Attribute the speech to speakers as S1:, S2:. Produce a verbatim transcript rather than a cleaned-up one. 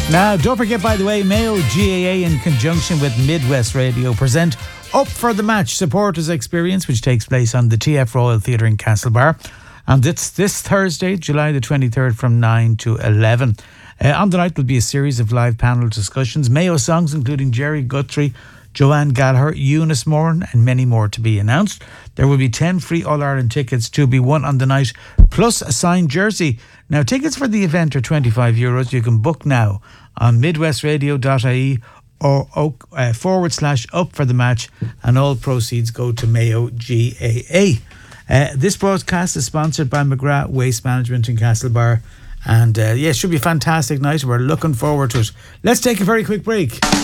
S1: Now, don't forget, by the way, Mayo G A A in conjunction with Midwest Radio present Up for the Match Supporters Experience, which takes place on the T F Royal Theatre in Castlebar. And it's this Thursday, July the twenty-third from nine to eleven. Uh, on the night will be a series of live panel discussions, Mayo songs including Jerry Guthrie, Joanne Gallagher, Eunice Moran and many more to be announced. There will be ten free All-Ireland tickets to be won on the night, plus a signed jersey. Now, tickets for the event are twenty-five euros. You can book now on midwestradio dot I E or uh, forward slash up for the match, and all proceeds go to Mayo G A A. Uh, this broadcast is sponsored by McGrath Waste Management in Castlebar. And uh, yeah, it should be a fantastic night. We're looking forward to it. Let's take a very quick break.